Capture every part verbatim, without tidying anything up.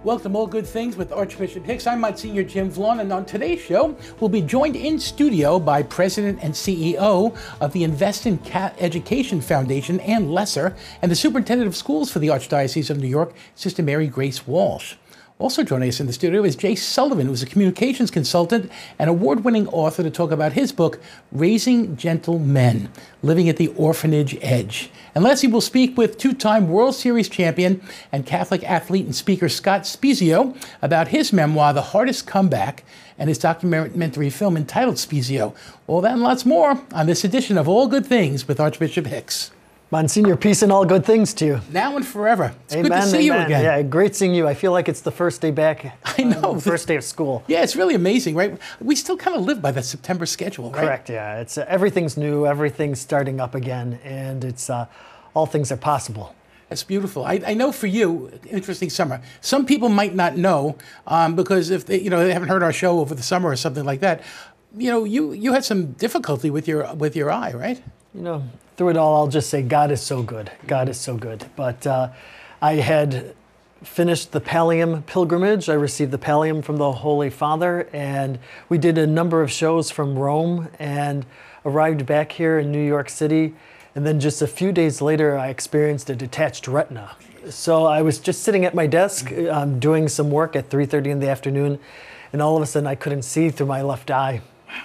Welcome to All Good Things with Archbishop Hicks. I'm Monsignor Jim Vaughn, and on today's show, we'll be joined in studio by President and C E O of the Invest in Education Foundation, Ann Lesser, and the Superintendent of Schools for the Archdiocese of New York, Sister Mary Grace Walsh. Also joining us in the studio is Jay Sullivan, who's a communications consultant and award-winning author, to talk about his book, Raising Gentle Men, Living at the Orphanage Edge. And lastly, we'll speak with two-time World Series champion and Catholic athlete and speaker Scott Spiezio about his memoir, The Hardest Comeback, and his documentary film entitled Spiezio. All that and lots more on this edition of All Good Things with Archbishop Hicks. Monsignor, peace and all good things to you. Now and forever. It's Amen, good to see amen. you again. Yeah, great seeing you. I feel like it's the first day back. I know. Um, first day of school. Yeah, it's really amazing, right? We still kind of live by that September schedule, right? Correct, yeah. It's uh, everything's new, everything's starting up again, and it's uh, all things are possible. That's beautiful. I, I know for you, interesting summer. Some people might not know um, because if they, you know, they haven't heard our show over the summer or something like that. You know, you you had some difficulty with your with your eye, right? You know, through it all, I'll just say God is so good. God is so good. But uh, I had finished the Pallium pilgrimage. I received the Pallium from the Holy Father, and we did a number of shows from Rome and arrived back here in New York City. And then just a few days later, I experienced a detached retina. So I was just sitting at my desk um, doing some work at three thirty in the afternoon, and all of a sudden I couldn't see through my left eye.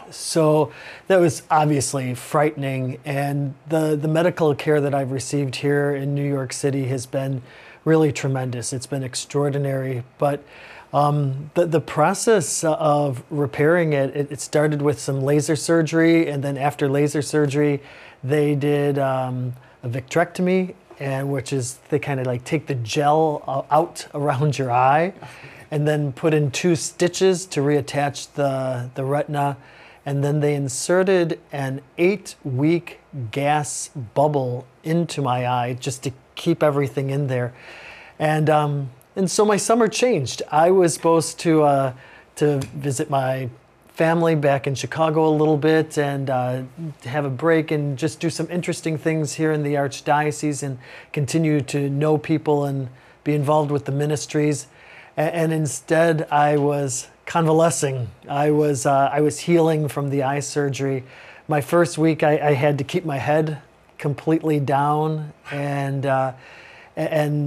So that was obviously frightening, and the, the medical care that I've received here in New York City has been really tremendous. It's been extraordinary, but um, the, the process of repairing it, it, it started with some laser surgery, and then after laser surgery, they did um, a vitrectomy, and which is they kind of like take the gel out around your eye, and then put in two stitches to reattach the, the retina. And then they inserted an eight-week gas bubble into my eye just to keep everything in there. And um, and so my summer changed. I was supposed to uh, to visit my family back in Chicago a little bit and uh, have a break and just do some interesting things here in the Archdiocese and continue to know people and be involved with the ministries. And, and instead, I was convalescing. I was uh, I was healing from the eye surgery. My first week, I, I had to keep my head completely down, and uh, and